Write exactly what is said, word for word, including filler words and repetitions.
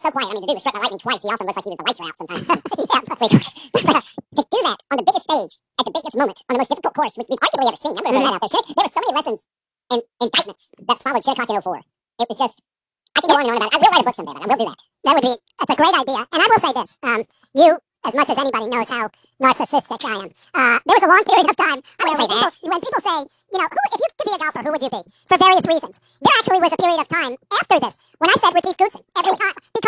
so quiet. I mean, the dude was struck by lightning twice. He often looked like he was, the lights were out sometimes. Yeah, but, but uh, to do that on the biggest stage, at the biggest moment, on the most difficult course we, we've arguably ever seen. I'm going to put that out there. Shit, there were so many lessons and indictments that followed Shit O'Clock in oh four. It was just, I can go on and on about it. I will write a book someday, but I will do that. That would be, that's a great idea. And I will say this, um, you, as much as anybody, knows how narcissistic I am. Uh, there was a long period of time when, when, people, when people say, you know, who, if you could be a golfer, who would you be? For various reasons. There actually was a period of time after this when I said Retief Goosen every time. Because